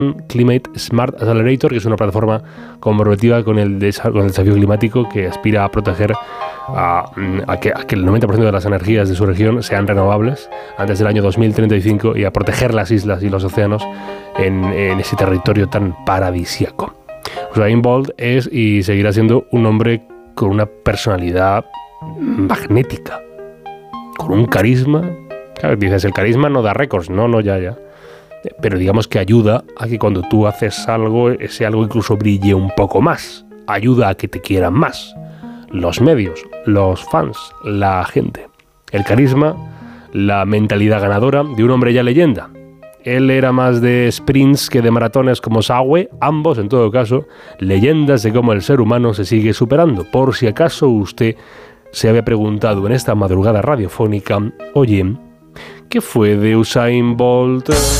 Climate Smart Accelerator, que es una plataforma comprometida con el desafío climático, que aspira a proteger a que el 90% de las energías de su región sean renovables antes del año 2035 y a proteger las islas y los océanos en ese territorio tan paradisíaco. Usain Bolt es y seguirá siendo un hombre con una personalidad magnética, con un carisma. Claro, dices, el carisma no da récords, ya. Pero digamos que ayuda a que cuando tú haces algo, ese algo incluso brille un poco más. Ayuda a que te quieran más. Los medios, los fans, la gente. El carisma, la mentalidad ganadora de un hombre ya leyenda. Él era más de sprints que de maratones como Sawe, ambos, en todo caso, leyendas de cómo el ser humano se sigue superando. Por si acaso usted se había preguntado en esta madrugada radiofónica, oye, ¿qué fue de Usain Bolt?